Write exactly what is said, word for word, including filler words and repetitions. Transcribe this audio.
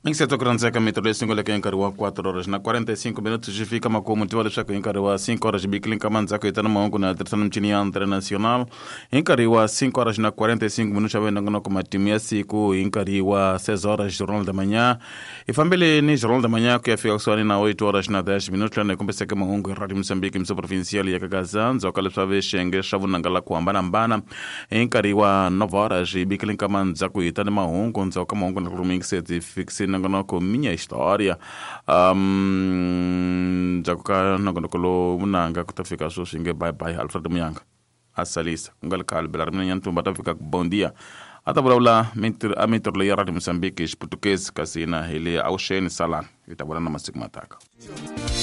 Insetocranzeca metro singola que encarou quatro horas na quarenta e cinco minutos e fica uma comunidade que encarou cinco horas biclin kamanza que está no mango na terceira mtinia internacional encarou cinco horas na quarenta e cinco minutos havendo no como timia siku encarou seis horas jornal da manhã e família ni jornal da manhã que fica só na oito horas na dez minutos lá compensa que mango rádio Moçambique mso provincial ya Kagazan zokale sabe shenge shavu nangala kuambana mbana encarou nove horas biclin kamanza que está no mango nzoka mango na ruming set fixe nangono ko minha história um jakuka nangono ko lo munanga kutafika so singe bye bye Alfredo Muyanga asalisa ngal kal belar min yantu bata fika bom dia ata brawla mentir amitor le yaradi Moçambique português kasina ele aushen salan ita bwana masik mataka